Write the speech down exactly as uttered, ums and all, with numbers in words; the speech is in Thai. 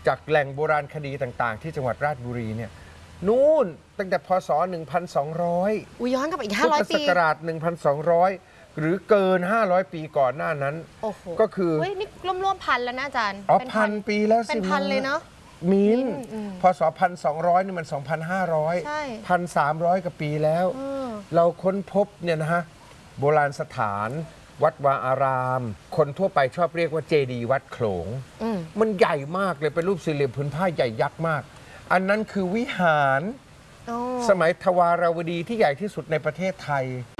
จากแหล่งโบราณคดีต่างๆที่จังหวัดราชบุรีเนี่ยนู่นตั้งแต่พศหนึ่งพันสองร้อยอุยย้อนกลับอีกห้าร้อยปีพุทธศักราชหนึ่งพันสองร้อยหรือเกินห้าร้อยปีก่อนหน้านั้นก็คือเฮ้ยนี่ร่วมๆพันแล้วนะอาจารย์อ๋อพันปีแล้วสิเป็นพันเลยเนาะมินพศพันสองร้อยนี่มันสองพันห้าร้อยพันสามร้อยกว่าปีแล้วเราค้นพบเนี่ยนะฮะโบราณสถานวัดวาอาราม คนทั่วไปชอบเรียกว่าเจดีย์วัดโขลงมันใหญ่มากเลยเป็นรูปสี่เหลี่ยมผืนผ้าใหญ่ยักษ์มากอันนั้นคือวิหารสมัยทวารวดีที่ใหญ่ที่สุดในประเทศไทย